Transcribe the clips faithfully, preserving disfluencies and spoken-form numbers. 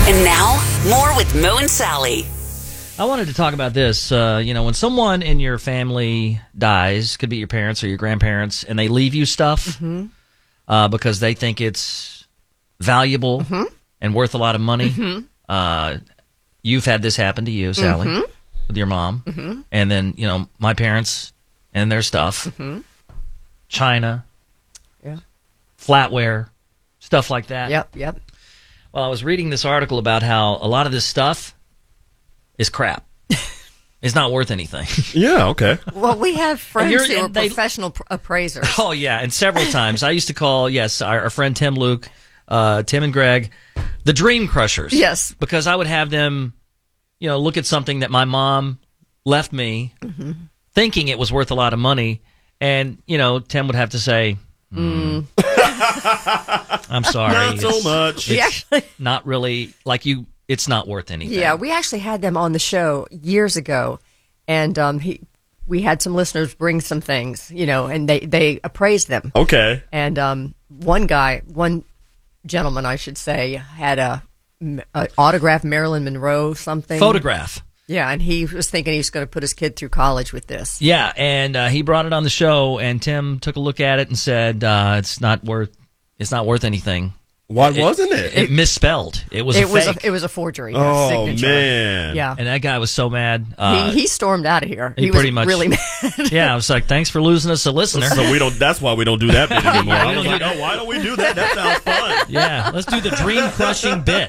And now, more with Mo and Sally. I wanted to talk about this. Uh, you know, when someone in your family dies, could be your parents or your grandparents, and they leave you stuff mm-hmm. uh, because they think it's valuable mm-hmm. and worth a lot of money. Mm-hmm. Uh, you've had this happen to you, Sally, mm-hmm. with your mom. Mm-hmm. And then, you know, my parents and their stuff. Mm-hmm. China. Yeah. Flatware. Stuff like that. Yep, yep. Well, I was reading this article about how a lot of this stuff is crap. It's not worth anything. Yeah, okay. Well, we have friends who are they, professional pr- appraisers. Oh, yeah, and several times. I used to call, yes, our, our friend Tim Luke, uh, Tim and Greg, the Dream Crushers. Yes. Because I would have them, you know, look at something that my mom left me mm-hmm. thinking it was worth a lot of money, and, you know, Tim would have to say, mm. I'm sorry. Not so it's, much. It's actually, not really, like you, it's not worth anything. Yeah, we actually had them on the show years ago, and um, he, we had some listeners bring some things, you know, and they, they appraised them. Okay. And um, one guy, one gentleman, I should say, had a, a autographed Marilyn Monroe something. Photograph. Yeah, and he was thinking he was going to put his kid through college with this. Yeah, and uh, he brought it on the show, and Tim took a look at it and said, uh, "It's not worth. It's not worth anything." Why it, wasn't it? It, it misspelled. It was. It a was. fake. A, it was a forgery. Oh signature. man. Yeah. And that guy was so mad. Uh, he, he stormed out of here. He, he pretty was much really mad. Yeah, I was like, "Thanks for losing us a listener." So we don't. That's why we don't do that bit anymore. Yeah, we I was don't like, do that. oh, why don't we do that? That sounds fun. Yeah, let's do the dream crushing bit.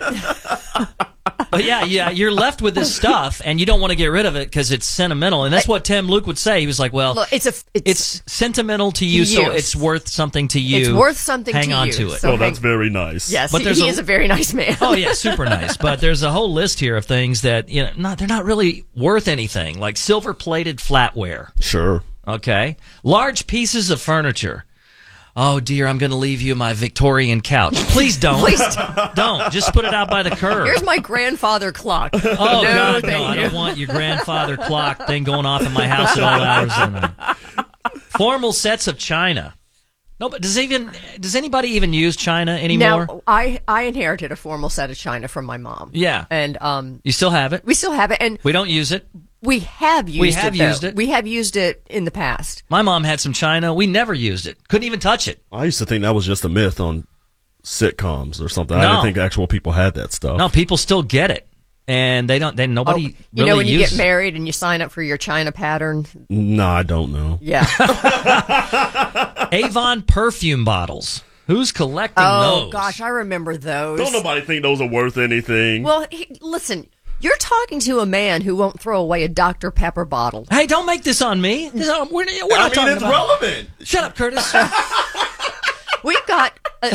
But yeah, yeah, you're left with this stuff, and you don't want to get rid of it because it's sentimental, and that's what Tim Luke would say. He was like, "Well, Look, it's a, it's, it's sentimental to you, to so you. it's worth something to you. It's worth something Hang to on you. to it." So Oh, that's hang, very nice. yes, But he, there's he a- is a very nice man. Oh yeah, super nice. But there's a whole list here of things that you know, not they're not really worth anything, like silver-plated flatware. Sure. Okay, large pieces of furniture. Oh dear, I'm going to leave you my Victorian couch. Please don't. Please don't. Just put it out by the curb. Here's my grandfather clock. Oh, no, God, thank no, I you. don't want your grandfather clock thing going off in my house at all hours of the night. Formal sets of china. No, but does even does anybody even use china anymore? Now, I, I inherited a formal set of china from my mom. Yeah. And um, You still have it? we still have it, and We don't use it. we have used We have it, though. used it. We have used it in the past. My mom had some china. We never used it. Couldn't even touch it. I used to think that was just a myth on sitcoms or something. I No. didn't think actual people had that stuff. No, people still get it. And they don't, they, nobody Oh, you really know when you uses get married and you sign up for your china pattern? No, I don't know. Yeah. Avon perfume bottles. Who's collecting Oh, those? gosh, I remember those. Don't nobody think those are worth anything. Well, he, listen, you're talking to a man who won't throw away a Doctor Pepper bottle. Hey, don't make this on me. This- uh, We're, we're not I mean, talking it's about relevant. Shut up, Curtis. We've got... Uh,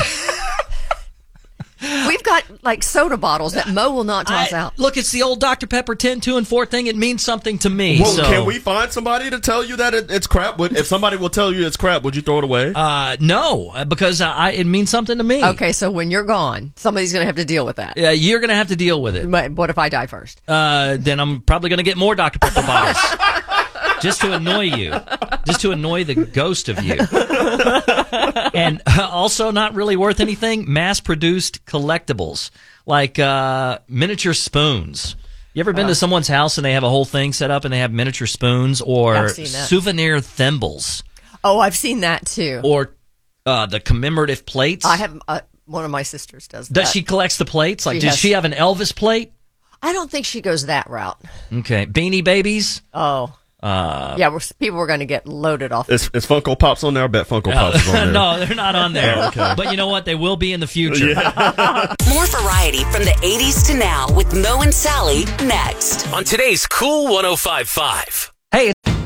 We've got, like, soda bottles that Mo will not toss I- out. Look, it's the old Doctor Pepper ten, two, and four thing. It means something to me. Well, so. can we find somebody to tell you that it, it's crap? Would, if somebody will tell you it's crap, would you throw it away? Uh, no, uh, because uh, I, it means something to me. Okay, so when you're gone, somebody's going to have to deal with that. Uh, you're going to have to deal with it. But what if I die first? Uh, then I'm probably going to get more Doctor Pepper bottles. Just to annoy you. Just to annoy the ghost of you. And uh, also not really worth anything, mass-produced collectibles. Like uh, miniature spoons. You ever been Uh, to someone's house and they have a whole thing set up and they have miniature spoons? Or I've seen that. souvenir thimbles? Oh, I've seen that, too. Or uh, the commemorative plates? I have... Uh, one of my sisters does that. Does she collects the plates? Like, She does has- she have an Elvis plate? I don't think she goes that route. Okay. Beanie Babies? Oh. Uh, yeah, we're, people were going to get loaded off. Is, is Funko Pops on there? I bet Funko Pops is on there. no, they're not on there. Oh, okay. But you know what? They will be in the future. More variety from the eighties to now with Mo and Sally next. On today's Cool one oh five point five. Hey,